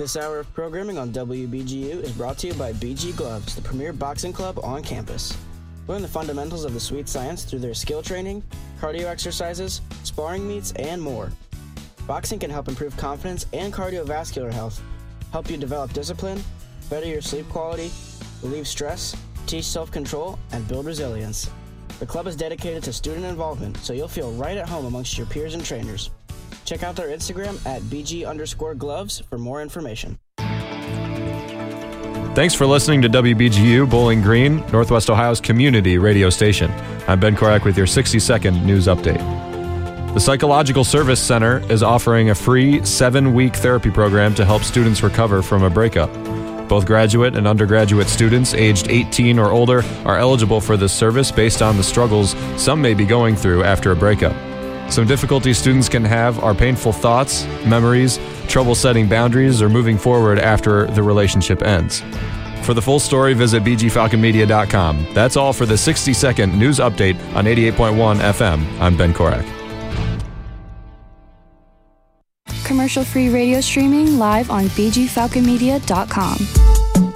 This hour of programming on WBGU is brought to you by BG Gloves, the premier boxing club on campus. Learn the fundamentals of the sweet science through their skill training, cardio exercises, sparring meets, and more. Boxing can help improve confidence and cardiovascular health, help you develop discipline, better your sleep quality, relieve stress, teach self-control, and build resilience. The club is dedicated to student involvement, so you'll feel right at home amongst your peers and trainers. Check out their Instagram at BG_gloves for more information. Thanks for listening to WBGU Bowling Green, Northwest Ohio's community radio station. I'm Ben Korak with your 60-second news update. The Psychological Service Center is offering a free 7-week therapy program to help students recover from a breakup. Both graduate and undergraduate students aged 18 or older are eligible for this service based on the struggles some may be going through after a breakup. Some difficulties students can have are painful thoughts, memories, trouble setting boundaries, or moving forward after the relationship ends. For the full story, visit bgfalconmedia.com. That's all for the 60-second news update on 88.1 FM. I'm Ben Korak. Commercial-free radio streaming live on bgfalconmedia.com.